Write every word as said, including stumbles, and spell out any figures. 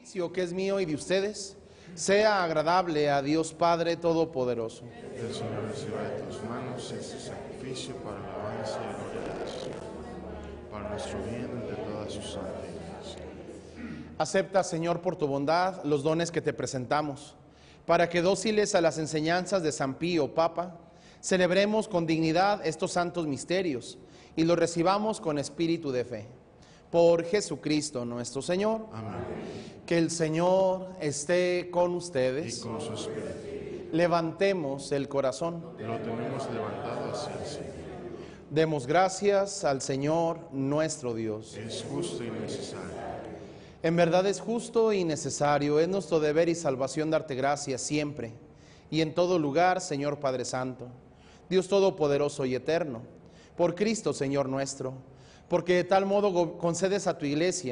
sacrificio que es mío y de ustedes sea agradable a Dios Padre Todopoderoso. El Señor reciba de tus manos este sacrificio para la alabanza y gloria de su nombre, para nuestro bien y de toda su santa iglesia. Acepta, Señor, por tu bondad los dones que te presentamos, para que dóciles a las enseñanzas de San Pío, Papa, celebremos con dignidad estos santos misterios y los recibamos con espíritu de fe. Por Jesucristo nuestro Señor. Amén. Que el Señor esté con Y ustedes. con su espíritu. Levantemos el corazón. Lo tenemos levantado hacia el Señor. Demos gracias al Señor nuestro Dios. Es justo y necesario. En verdad es justo y necesario, es nuestro deber y salvación darte gracias siempre y en todo lugar, Señor Padre Santo, Dios Todopoderoso y Eterno, por Cristo, Señor nuestro, porque de tal modo concedes a tu iglesia